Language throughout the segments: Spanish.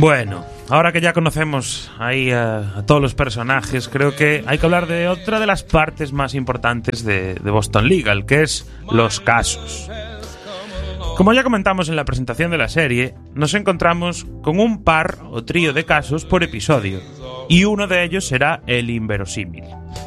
Bueno, ahora que ya conocemos ahí a todos los personajes, creo que hay que hablar de otra de las partes más importantes de Boston Legal, que es los casos. Como ya comentamos en la presentación de la serie, nos encontramos con un par o trío de casos por episodio, y uno de ellos será el inverosímil.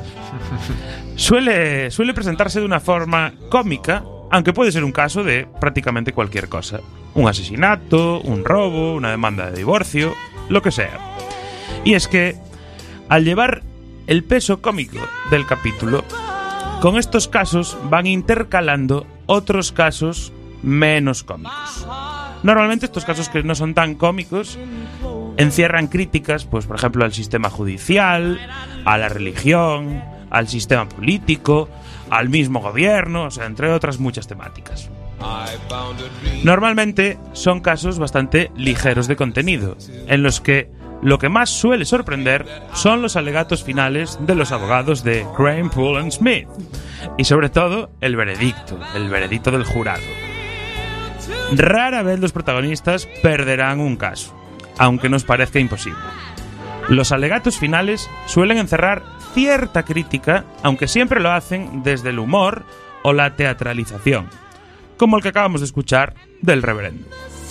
Suele presentarse de una forma cómica, aunque puede ser un caso de prácticamente cualquier cosa. Un asesinato, un robo, una demanda de divorcio, lo que sea. Y es que, al llevar el peso cómico del capítulo, con estos casos van intercalando otros casos menos cómicos. Normalmente estos casos que no son tan cómicos encierran críticas, pues por ejemplo al sistema judicial, a la religión, al sistema político, al mismo gobierno, o sea, entre otras muchas temáticas. Normalmente son casos bastante ligeros de contenido, en los que lo que más suele sorprender son los alegatos finales de los abogados de Crane, Poole and Smith, y sobre todo el veredicto del jurado. Rara vez los protagonistas perderán un caso, aunque nos parezca imposible. Los alegatos finales suelen encerrar cierta crítica, aunque siempre lo hacen desde el humor o la teatralización, como el que acabamos de escuchar del reverendo.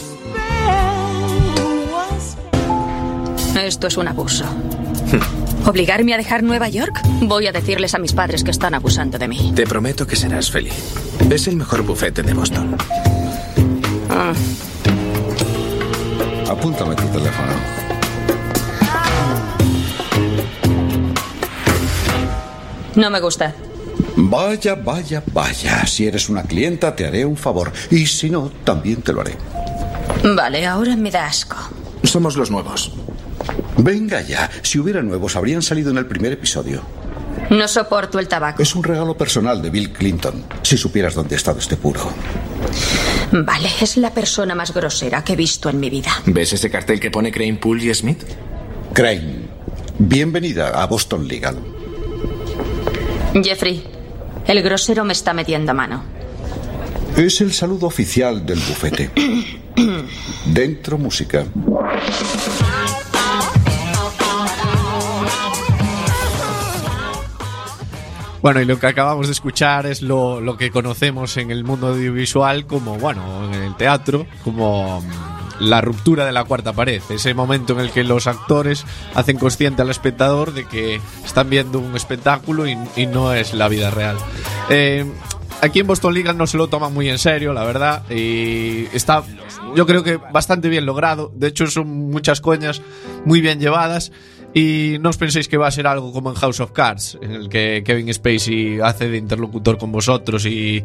Esto es un abuso. ¿Obligarme a dejar Nueva York? Voy a decirles a mis padres que están abusando de mí. Te prometo que serás feliz. Es el mejor bufete de Boston. Apúntame tu teléfono. No me gusta. Vaya, vaya, vaya. Si eres una clienta, te haré un favor. Y si no, también te lo haré. Vale, ahora me da asco. Somos los nuevos. Venga ya. Si hubiera nuevos, habrían salido en el primer episodio. No soporto el tabaco. Es un regalo personal de Bill Clinton. Si supieras dónde ha estado este puro. Vale, es la persona más grosera que he visto en mi vida. ¿Ves ese cartel que pone Crane, Poole y Smith? Crane, bienvenida a Boston Legal. Jeffrey, el grosero me está metiendo mano. Es el saludo oficial del bufete. Dentro música. Bueno, y lo que acabamos de escuchar es lo que conocemos en el mundo audiovisual como, bueno, en el teatro, como la ruptura de la cuarta pared. Ese momento en el que los actores hacen consciente al espectador de que están viendo un espectáculo y no es la vida real. Aquí en Boston Legal no se lo toman muy en serio, la verdad, y está, yo creo que bastante bien logrado. De hecho, son muchas coñas muy bien llevadas. Y no os penséis que va a ser algo como en House of Cards, en el que Kevin Spacey hace de interlocutor con vosotros y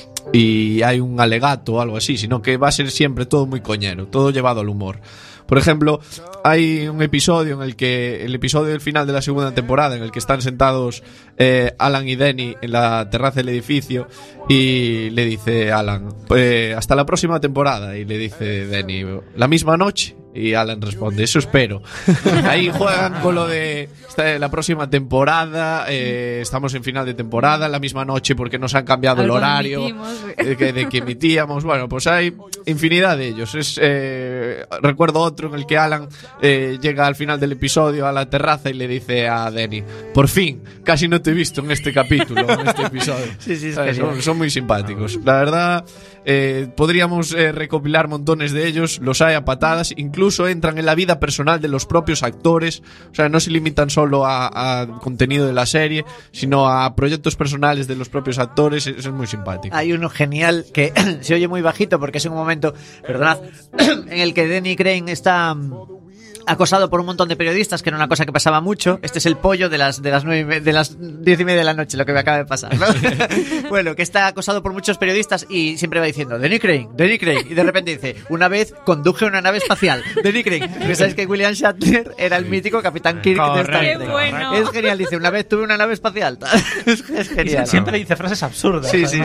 hay un alegato o algo así, sino que va a ser siempre todo muy coñero, todo llevado al humor. Por ejemplo, hay un episodio en el que, el episodio del final de la segunda temporada, en el que están sentados Alan y Denny en la terraza del edificio y le dice Alan, hasta la próxima temporada, y le dice Denny, ¿la misma noche? Y Alan responde, eso espero. Ahí juegan con lo de la próxima temporada, estamos en final de temporada, la misma noche porque nos han cambiado el horario de que emitíamos. Bueno, pues hay infinidad de ellos. Recuerdo otro en el que Alan llega al final del episodio a la terraza y le dice a Denny, por fin, casi no te he visto en este capítulo, en este episodio. Sí, son muy simpáticos. La verdad, podríamos recopilar montones de ellos, los hay a patadas, incluso entran en la vida personal de los propios actores, o sea, no se limitan solo a contenido de la serie, sino a proyectos personales de los propios actores. Es muy simpático. Hay uno genial que se oye muy bajito porque es un momento, perdonad, en el que Denny Crane está acosado por un montón de periodistas, que era una cosa que pasaba mucho. Este es el pollo de las 10:30 de la noche, lo que me acaba de pasar, ¿no? Bueno, que está acosado por muchos periodistas y siempre va diciendo Denny Crane, y de repente dice, una vez conduje una nave espacial, Denny Crane, porque sabes que William Shatner era el mítico Capitán Kirk de Star Trek. Bueno. Es genial, dice, una vez tuve una nave espacial. Es genial. Siempre dice frases absurdas.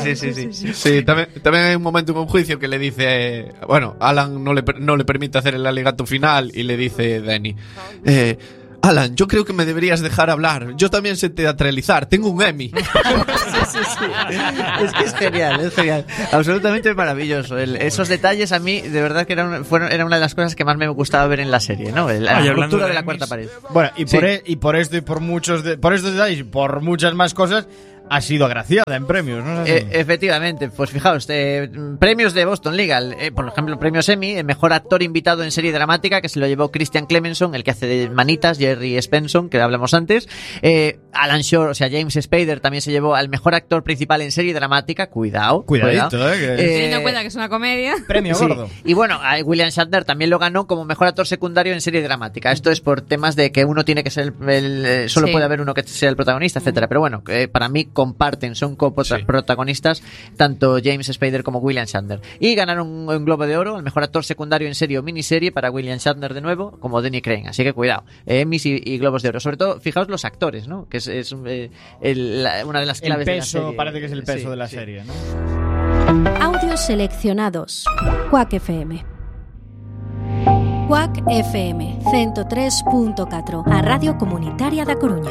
Sí, también hay un momento en un juicio que le dice, bueno, Alan no le permite hacer el alegato final y le dice Denny, Alan, yo creo que me deberías dejar hablar. Yo también sé teatralizar, tengo un Emmy. Es que es genial. Absolutamente maravilloso. Esos detalles a mí, de verdad que era una de las cosas que más me gustaba ver en la serie, ¿no? La ruptura de la cuarta pared. Bueno, por esto y por estos detalles y por muchas más cosas, ha sido agraciada en premios, ¿no? Efectivamente, pues fijaos, premios de Boston Legal, por ejemplo, premios Emmy, mejor actor invitado en serie dramática, que se lo llevó Christian Clemenson, el que hace de Manitas, Jerry Spenson, que hablamos antes, Alan Shore, o sea, James Spader también se llevó al mejor actor principal en serie dramática, cuidadito, teniendo en cuenta que es una comedia. Premio gordo. Y bueno, William Shatner también lo ganó como mejor actor secundario en serie dramática. Esto es por temas de que uno tiene que ser solo puede haber uno que sea el protagonista, etcétera. Pero bueno, para mí son coprotagonistas tanto James Spader como William Shatner. Y ganaron un Globo de Oro al mejor actor secundario en serie o miniserie para William Shatner de nuevo, como Denny Crane. Así que cuidado, Emmys y Globos de Oro. Sobre todo, fijaos los actores, ¿no? Que es una de las claves de la serie. Parece que es el peso de la serie, ¿no? Audios seleccionados. Quack FM. Quack FM 103.4, a Radio Comunitaria da Coruña.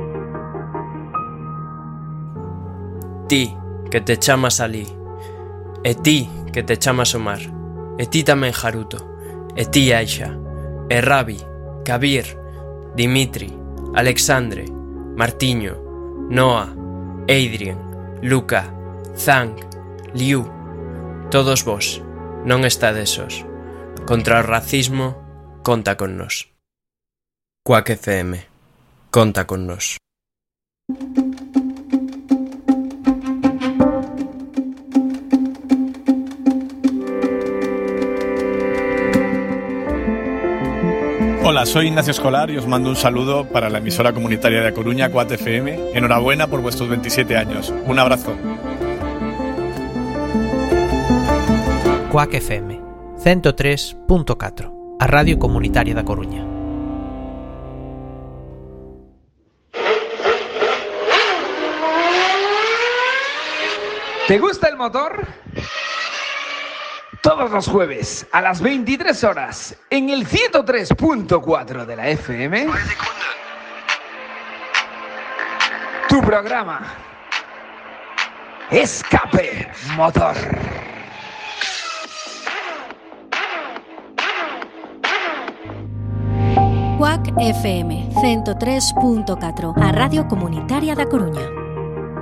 Ti, que te chamas Ali, e ti, que te chamas Omar, e ti tamén Haruto, e ti Aisha, e Rabi, Kabir, Dimitri, Alexandre, Martiño, Noah, Adrian, Luca, Zhang, Liu, todos vos, non estades sós. Contra o racismo, conta con nós. Quack FM, conta con nós. Hola, soy Ignacio Escolar y os mando un saludo para la emisora comunitaria de A Coruña, Quack FM. Enhorabuena por vuestros 27 años. Un abrazo. Quack FM 103.4, a Radio Comunitaria da Coruña. ¿Te gusta el motor? Todos los jueves a las 23 horas en el 103.4 de la FM. Tu programa Escape Motor. Quack FM 103.4, a Radio Comunitaria da Coruña.